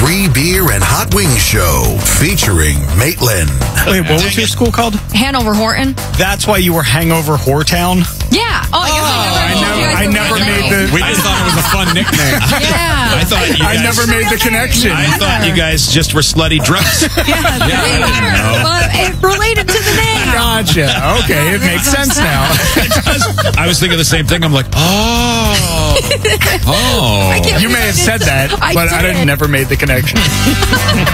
Free Beer and Hot Wings Show featuring Maitland. Wait, what was your school called? Hanover Horton. That's why you were Hangover Whoretown? Yeah. Oh, I never made the... We just thought it was a fun nickname. Yeah. I thought you guys... I never made the connection. I thought you guys just were slutty drunks. Well, it related to the name. Gotcha. Okay, it makes sense now. I was thinking the same thing. I'm like, oh. You may have said that, but I never made the connection.